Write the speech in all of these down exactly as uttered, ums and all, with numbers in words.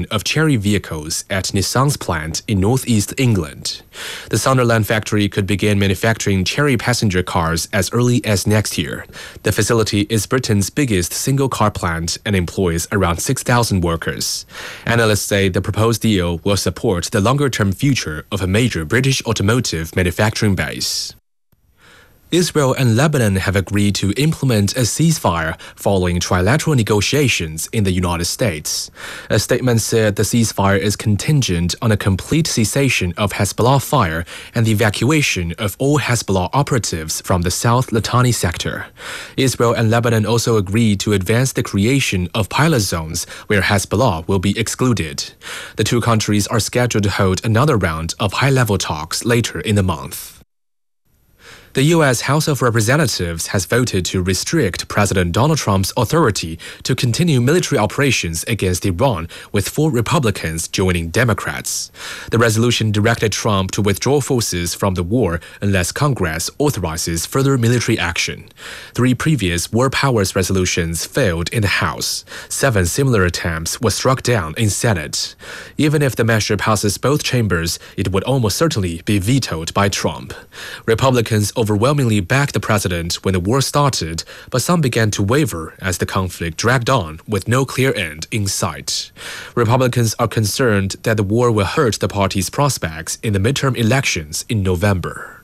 of Chery vehicles at Nissan's plant in northeast England. The Sunderland factory could begin manufacturing Chery passenger cars as early as next year. The facility is Britain's biggest single car plant and employs around six thousand workers. Analysts say the proposed deal will support the longer-term future of a major British automotive manufacturing base. Israel and Lebanon have agreed to implement a ceasefire following trilateral negotiations in the United States. A statement said the ceasefire is contingent on a complete cessation of Hezbollah fire and the evacuation of all Hezbollah operatives from the South Litani sector. Israel and Lebanon also agreed to advance the creation of pilot zones where Hezbollah will be excluded. The two countries are scheduled to hold another round of high-level talks later in the month. The U S House of Representatives has voted to restrict President Donald Trump's authority to continue military operations against Iran, with four Republicans joining Democrats. The resolution directed Trump to withdraw forces from the war unless Congress authorizes further military action. Three previous war powers resolutions failed in the House. Seven similar attempts were struck down in Senate. Even if the measure passes both chambers, it would almost certainly be vetoed by Trump. Republicans overwhelmingly backed the president when the war started, but some began to waver as the conflict dragged on with no clear end in sight. Republicans are concerned that the war will hurt the party's prospects in the midterm elections in November.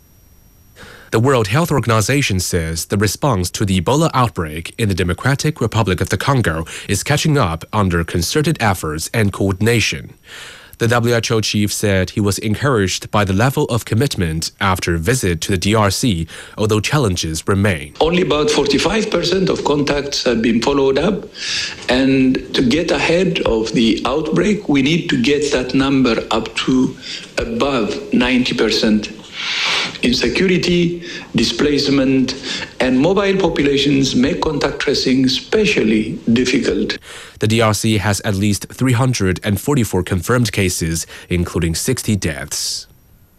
The World Health Organization says the response to the Ebola outbreak in the Democratic Republic of the Congo is catching up under concerted efforts and coordination. The W H O chief said he was encouraged by the level of commitment after a visit to the D R C, although challenges remain. Only about forty-five percent of contacts have been followed up, and to get ahead of the outbreak, we need to get that number up to above ninety percent. Insecurity, displacement, and mobile populations make contact tracing especially difficult. The D R C has at least three hundred forty-four confirmed cases, including sixty deaths.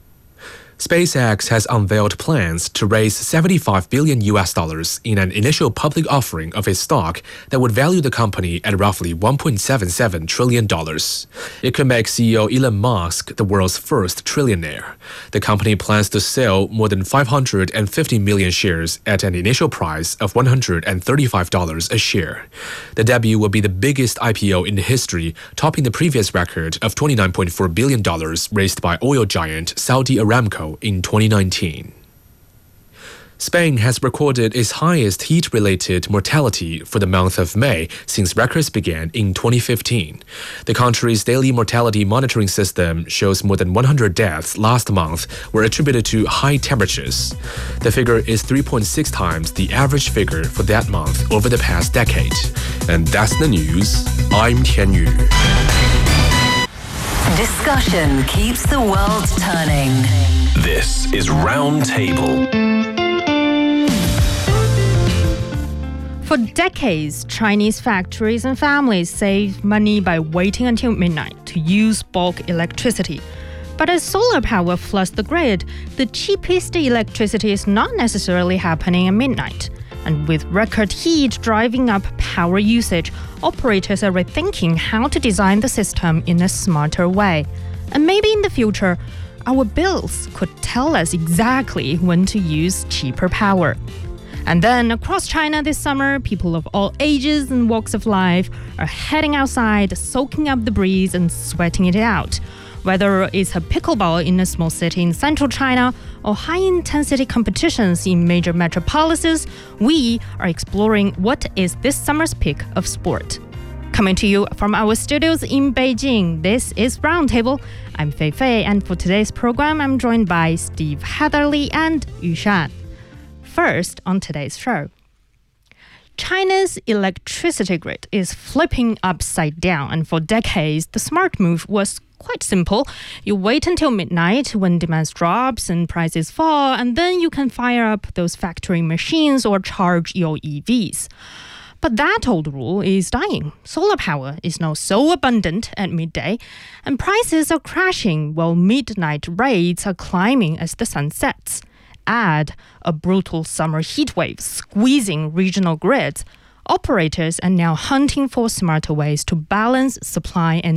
SpaceX has unveiled plans to raise seventy-five billion U S dollars in an initial public offering of its stock that would value the company at roughly one point seven seven trillion dollars. It could make C E O Elon Musk the world's first trillionaire. The company plans to sell more than five hundred fifty million shares at an initial price of one hundred thirty-five dollars a share. The debut will be the biggest I P O in history, topping the previous record of twenty-nine point four billion dollars raised by oil giant Saudi Aramco in twenty nineteen. Spain has recorded its highest heat-related mortality for the month of May since records began in twenty fifteen. The country's daily mortality monitoring system shows more than one hundred deaths last month were attributed to high temperatures. The figure is three point six times the average figure for that month over the past decade. And that's the news. I'm Tian Yu. Discussion keeps the world turning. This is Roundtable. For decades, Chinese factories and families save money by waiting until midnight to use bulk electricity. But as solar power floods the grid, the cheapest electricity is not necessarily happening at midnight. And with record heat driving up power usage, operators are rethinking how to design the system in a smarter way. And maybe in the future, our bills could tell us exactly when to use cheaper power. And then across China this summer, people of all ages and walks of life are heading outside, soaking up the breeze and sweating it out. Whether it's a pickleball in a small city in central China or high-intensity competitions in major metropolises, we are exploring what is this summer's pick of sport. Coming to you from our studios in Beijing, this is Roundtable. I'm Fei Fei, and for today's program, I'm joined by Steve Heatherly and Yu Shan. First on today's show, China's electricity grid is flipping upside down, and for decades, the smart move was quite simple. You wait until midnight when demand drops and prices fall, and then you can fire up those factory machines or charge your E Vs. But that old rule is dying. Solar power is now so abundant at midday, and prices are crashing while midnight rates are climbing as the sun sets. Add a brutal summer heatwave squeezing regional grids. Operators are now hunting for smarter ways to balance supply and